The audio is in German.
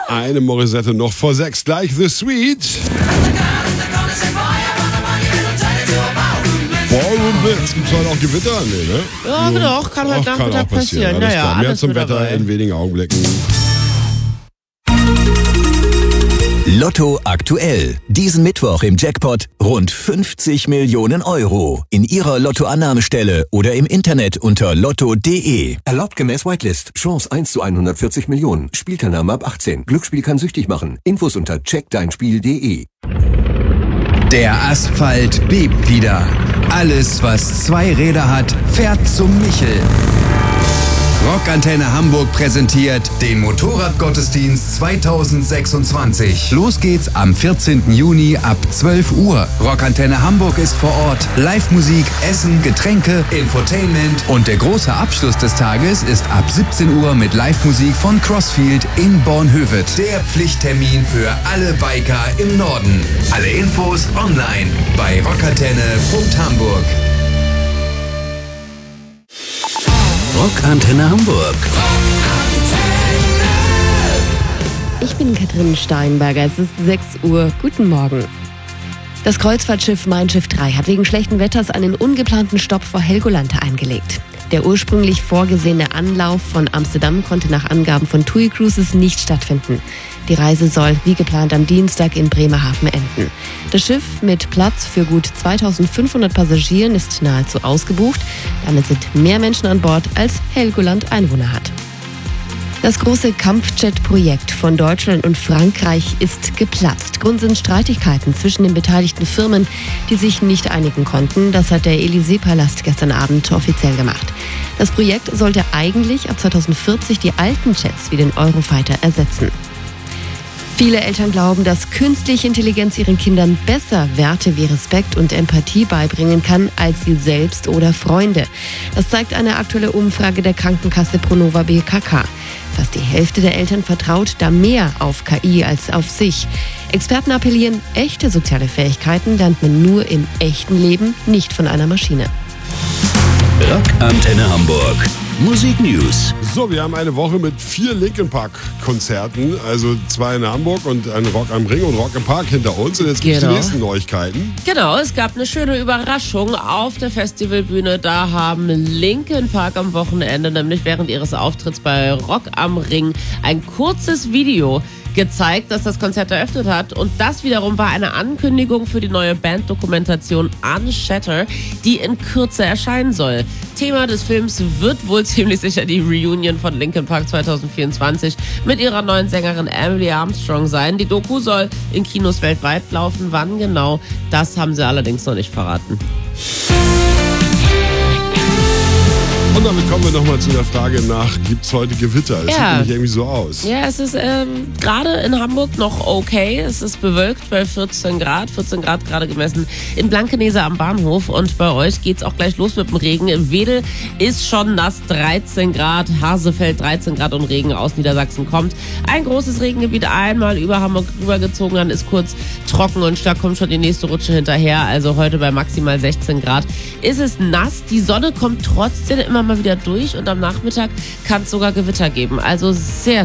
Eine Morissette noch vor 6. Gleich The Sweet. Ballroom Blitz. Gibt's heute auch Gewitter? Nee, ne? Ja, genau. Kann heute Nachmittag passieren. Naja, Mehr alles zum mit Wetter dabei. in wenigen Augenblicken. Lotto aktuell. Diesen Mittwoch im Jackpot rund 50 Millionen Euro. In Ihrer Lottoannahmestelle oder im Internet unter lotto.de. Erlaubt gemäß Whitelist. Chance 1 zu 140 Millionen. Spielteilnahme ab 18. Glücksspiel kann süchtig machen. Infos unter checkdeinspiel.de. Der Asphalt bebt wieder. Alles, was 2 Räder hat, fährt zum Michel. Rockantenne Hamburg präsentiert den Motorradgottesdienst 2026. Los geht's am 14. Juni ab 12 Uhr. Rockantenne Hamburg ist vor Ort. Live-Musik, Essen, Getränke, Infotainment. Und der große Abschluss des Tages ist ab 17 Uhr mit Live-Musik von Crossfield in Bornhöved. Der Pflichttermin für alle Biker im Norden. Alle Infos online bei rockantenne.hamburg. Rockantenne Hamburg. Ich bin Katrin Steinberger, es ist 6 Uhr. Guten Morgen. Das Kreuzfahrtschiff Mein Schiff 3 hat wegen schlechten Wetters einen ungeplanten Stopp vor Helgoland eingelegt. Der ursprünglich vorgesehene Anlauf von Amsterdam konnte nach Angaben von TUI Cruises nicht stattfinden. Die Reise soll wie geplant am Dienstag in Bremerhaven enden. Das Schiff mit Platz für gut 2500 Passagieren ist nahezu ausgebucht. Damit sind mehr Menschen an Bord, als Helgoland Einwohner hat. Das große Kampfjet-Projekt von Deutschland und Frankreich ist geplatzt. Grund sind Streitigkeiten zwischen den beteiligten Firmen, die sich nicht einigen konnten. Das hat der Élysée-Palast gestern Abend offiziell gemacht. Das Projekt sollte eigentlich ab 2040 die alten Jets wie den Eurofighter ersetzen. Viele Eltern glauben, dass künstliche Intelligenz ihren Kindern besser Werte wie Respekt und Empathie beibringen kann als sie selbst oder Freunde. Das zeigt eine aktuelle Umfrage der Krankenkasse Pronova BKK. Fast die Hälfte der Eltern vertraut da mehr auf KI als auf sich. Experten appellieren, echte soziale Fähigkeiten lernt man nur im echten Leben, nicht von einer Maschine. Rockantenne Hamburg. Musik News. So, wir haben eine Woche mit 4 Linkin Park Konzerten, also 2 in Hamburg und ein Rock am Ring und Rock im Park hinter uns. Und jetzt gibt es die nächsten Neuigkeiten. Genau, es gab eine schöne Überraschung auf der Festivalbühne. Da haben Linkin Park am Wochenende, nämlich während ihres Auftritts bei Rock am Ring, ein kurzes Video gezeigt, das das Konzert eröffnet hat. Und das wiederum war eine Ankündigung für die neue Banddokumentation Unshatter, die in Kürze erscheinen soll. Thema des Films wird wohl ziemlich sicher die Reunion von Linkin Park 2024 mit ihrer neuen Sängerin Emily Armstrong sein. Die Doku soll in Kinos weltweit laufen. Wann genau, das haben sie allerdings noch nicht verraten. Und damit kommen wir nochmal zu der Frage nach, gibt es heute Gewitter? Es sieht nämlich irgendwie so aus. Ja, es ist gerade in Hamburg noch okay. Es ist bewölkt bei 14 Grad. 14 Grad gerade gemessen in Blankenese am Bahnhof. Und bei euch geht's auch gleich los mit dem Regen. Im Wedel ist schon nass, 13 Grad. Hasefeld 13 Grad und Regen aus Niedersachsen kommt. Ein großes Regengebiet einmal über Hamburg rübergezogen. Dann ist kurz trocken und da kommt schon die nächste Rutsche hinterher. Also heute bei maximal 16 Grad ist es nass. Die Sonne kommt trotzdem immer mal wieder durch und am Nachmittag kann es sogar Gewitter geben. Also sehr